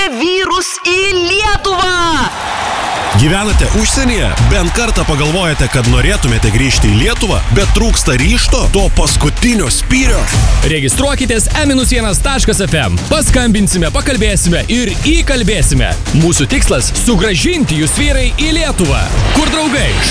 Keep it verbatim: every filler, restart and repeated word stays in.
Gražinkite vyrus į Lietuvą! Gyvenate užsienyje? Bent kartą pagalvojate, kad norėtumėte grįžti į Lietuvą, bet trūksta ryžto, to paskutinio spyrio? Registruokitės e vienas taškas ef em. Paskambinsime, pakalbėsime ir įkalbėsime. Mūsų tikslas – sugrąžinti jūs vyrai į Lietuvą. Kur draugai?